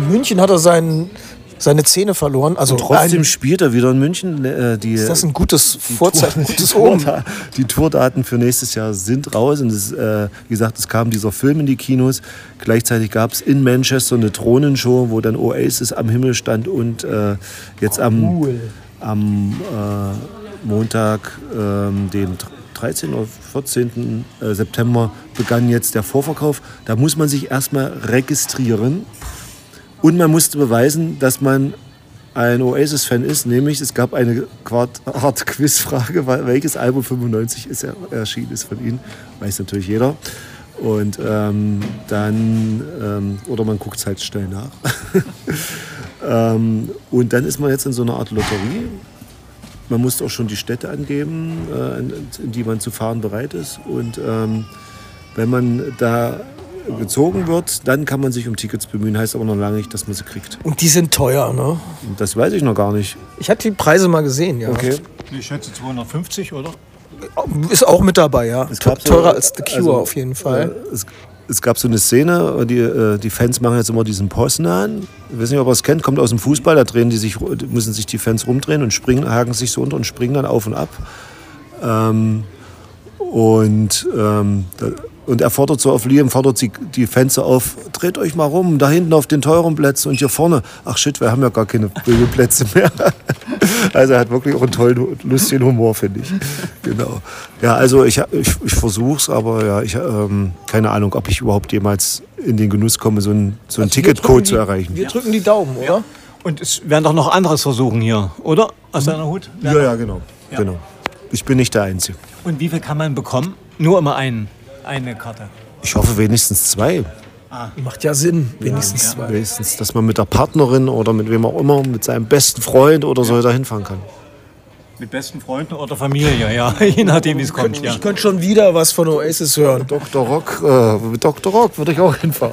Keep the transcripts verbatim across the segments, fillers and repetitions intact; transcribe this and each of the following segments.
München hat er seinen, seine Zähne verloren. Also Und trotzdem ein, spielt er wieder in München. Äh, die, ist das ein gutes die Vorzeichen, Tour, gutes die, Omen? Tourda- die Tourdaten für nächstes Jahr sind raus. Und es, äh, wie gesagt, es kam dieser Film in die Kinos. Gleichzeitig gab es in Manchester eine Drohnenshow, wo dann Oasis am Himmel stand. Und äh, jetzt am, Cool. am äh, Montag, ähm, den dreizehnten oder vierzehnten September, begann jetzt der Vorverkauf. Da muss man sich erstmal registrieren. Und man musste beweisen, dass man ein Oasis-Fan ist. Nämlich, es gab eine Art Quizfrage, welches Album fünfundneunzig ist er, erschienen ist von ihnen. Weiß natürlich jeder. Und ähm, dann, ähm, oder man guckt es halt schnell nach. ähm, und dann ist man jetzt in so einer Art Lotterie. Man muss auch schon die Städte angeben, äh, in, in die man zu fahren bereit ist. Und ähm, wenn man da gezogen wird, dann kann man sich um Tickets bemühen. Heißt aber noch lange nicht, dass man sie kriegt. Und die sind teuer, ne? Das weiß ich noch gar nicht. Ich hatte die Preise mal gesehen, ja. Okay. Ich schätze zweihundertfünfzig, oder? Ist auch mit dabei, ja. Es gab so- Teurer als The Cure also, auf jeden Fall. Äh, es, es gab so eine Szene, die, äh, die Fans machen jetzt immer diesen Posten an. Ich weiß nicht, ob ihr es kennt, kommt aus dem Fußball, da drehen die sich, müssen sich die Fans rumdrehen und springen, haken sich so unter und springen dann auf und ab. Ähm, und, ähm, da, und er fordert so auf Liam, fordert die, die Fans so auf, dreht euch mal rum, da hinten auf den teuren Plätzen und hier vorne. Ach shit, wir haben ja gar keine Plätze mehr. Also er hat wirklich auch einen tollen, lustigen Humor, finde ich. Genau. Ja, also ich, ich, ich versuche es, aber ja, ich ähm, keine Ahnung, ob ich überhaupt jemals in den Genuss komme, so einen so einen Also wir drücken Ticketcode die- zu erreichen. Wir drücken die Daumen, oder? Und es werden doch noch anderes versuchen hier, oder? Aus deiner Hut? Ja, ja, genau. genau. Ich bin nicht der Einzige. Und wie viel kann man bekommen? Nur immer einen, eine Karte. Ich hoffe wenigstens zwei. Macht ja Sinn, wenigstens zwei. Wenigstens, dass man mit der Partnerin oder mit wem auch immer, mit seinem besten Freund oder so da hinfahren kann. Mit besten Freunden oder Familie, ja. Je nachdem, wie es kommt. Ja. Ich könnte schon wieder was von Oasis hören. Doktor Rock, äh, mit Doktor Rock würde ich auch hinfahren.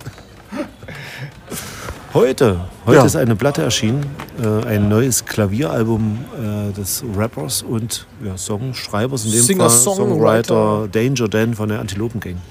Heute, heute Ja. ist eine Platte erschienen, äh, ein neues Klavieralbum äh, des Rappers und ja, Songschreibers, in dem Singer, Fall Songwriter. Songwriter Danger Dan von der Antilopen Gang.